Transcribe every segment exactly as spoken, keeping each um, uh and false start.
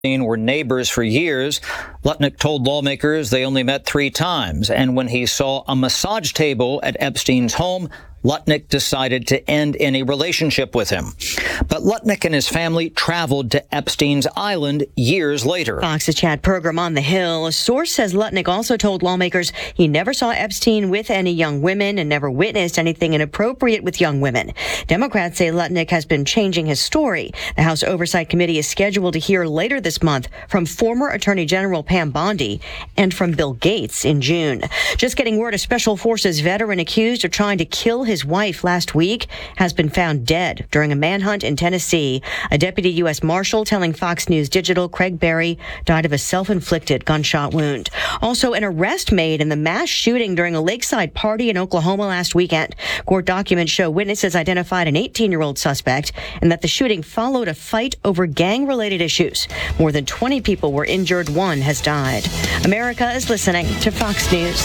were neighbors for years. Lutnick told lawmakers they only met three times, and when he saw a massage table at Epstein's home, Lutnick decided to end any relationship with him. But Lutnick and his family traveled to Epstein's island years later. Fox's Chad Pergram on the Hill. A source says Lutnick also told lawmakers he never saw Epstein with any young women and never witnessed anything inappropriate with young women. Democrats say Lutnick has been changing his story. The House Oversight Committee is scheduled to hear later this month from former Attorney General Pam Bondi and from Bill Gates in June. Just getting word, a Special Forces veteran accused of trying to kill his wife last week has been found dead during a manhunt in Tennessee. A deputy U S Marshal telling Fox News Digital Craig Berry died of a self-inflicted gunshot wound. Also, an arrest made in the mass shooting during a lakeside party in Oklahoma last weekend. Court documents show witnesses identified an eighteen-year-old suspect and that the shooting followed a fight over gang-related issues. More than twenty people were injured. One has died. America is listening to Fox News.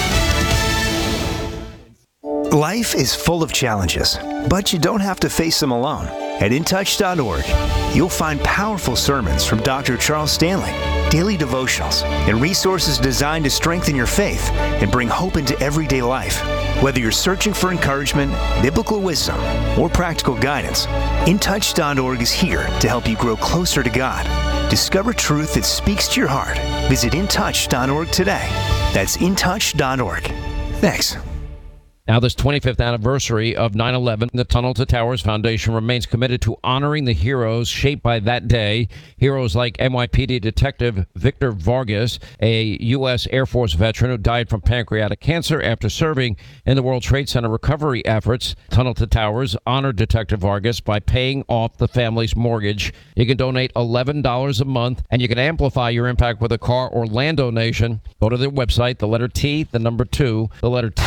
Life is full of challenges, but you don't have to face them alone. At in touch dot org, you'll find powerful sermons from Doctor Charles Stanley, daily devotionals, and resources designed to strengthen your faith and bring hope into everyday life. Whether you're searching for encouragement, biblical wisdom, or practical guidance, in touch dot org is here to help you grow closer to God. Discover truth that speaks to your heart. Visit in touch dot org today. That's in touch dot org. Thanks. Now, this twenty-fifth anniversary of nine eleven, the Tunnel to Towers Foundation remains committed to honoring the heroes shaped by that day. Heroes like N Y P D Detective Victor Vargas, a U S Air Force veteran who died from pancreatic cancer after serving in the World Trade Center recovery efforts. Tunnel to Towers honored Detective Vargas by paying off the family's mortgage. You can donate eleven dollars a month, and you can amplify your impact with a car or land donation. Go to their website, the letter T, the number two, the letter T.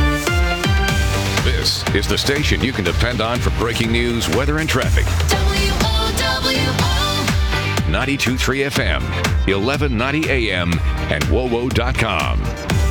This is the station you can depend on for breaking news, weather, and traffic. W O W O ninety-two point three F M, eleven ninety A M, and W O W O dot com.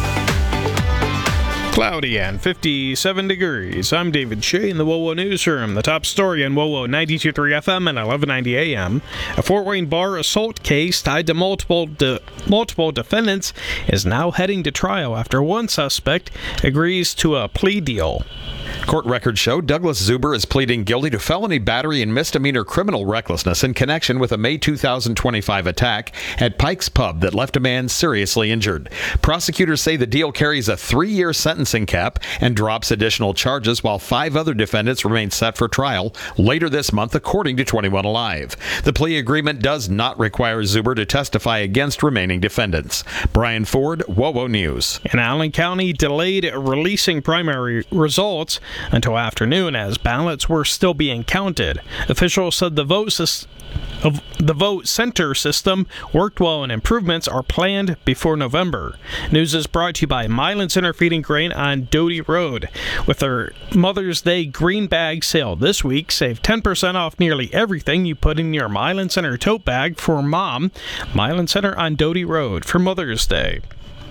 Cloudy and fifty-seven degrees. I'm David Shea in the W O W O Newsroom. The top story on W O W O ninety-two point three F M and eleven ninety A M. A Fort Wayne bar assault case tied to multiple de- multiple defendants is now heading to trial after one suspect agrees to a plea deal. Court records show Douglas Zuber is pleading guilty to felony battery and misdemeanor criminal recklessness in connection with a May two thousand twenty-five attack at Pike's Pub that left a man seriously injured. Prosecutors say the deal carries a three-year sentencing cap and drops additional charges, while five other defendants remain set for trial later this month, according to twenty-one Alive. The plea agreement does not require Zuber to testify against remaining defendants. Brian Ford, W O W O News. And Allen County delayed releasing primary results until afternoon as ballots were still being counted. Officials said the vote sys- of the vote center system worked well and improvements are planned before November. News is brought to you by Milan Center Feeding Grain on Doty Road. With their Mother's Day green bag sale this week, save ten percent off nearly everything you put in your Milan Center tote bag for mom. Milan Center on Doty Road for Mother's Day.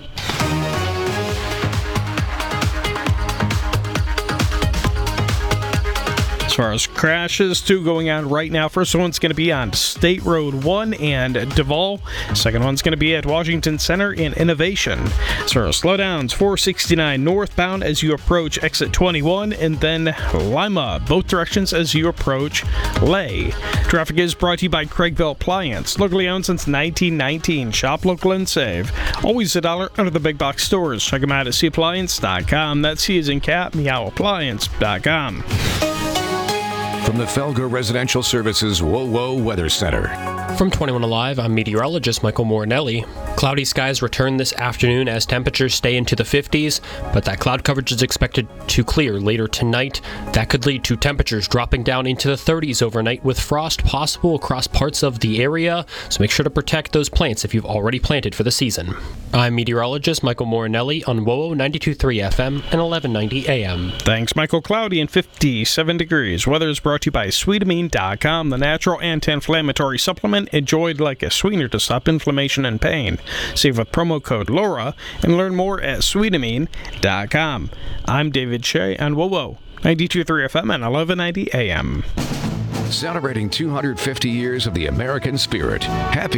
As far as crashes, two going on right now. First one's going to be on State Road one and Duval. Second one's going to be at Washington Center and Innovation. As far as slowdowns, four sixty-nine northbound as you approach exit twenty-one, and then Lima, both directions as you approach Lay. Traffic is brought to you by Craigville Appliance, locally owned since nineteen nineteen. Shop local and save. Always a dollar under the big box stores. Check them out at c appliance dot com. That's C as in cat, meow appliance dot com. From the Felger Residential Services W O W O Weather Center. From twenty-one Alive, I'm meteorologist Michael Morinelli. Cloudy skies return this afternoon as temperatures stay into the fifties, but that cloud coverage is expected to clear later tonight. That could lead to temperatures dropping down into the thirties overnight with frost possible across parts of the area, so make sure to protect those plants if you've already planted for the season. I'm meteorologist Michael Morinelli on W O W O ninety-two point three F M and eleven ninety A M. Thanks, Michael. Cloudy and fifty-seven degrees. Weather is brought to you by Sweetamine dot com, the natural anti-inflammatory supplement enjoyed like a sweetener to stop inflammation and pain. Save with promo code Laura and learn more at Sweetamine dot com. I'm David Shea on W O W O ninety-two point three F M and eleven ninety A M. celebrating two hundred fifty years of the American spirit. Happy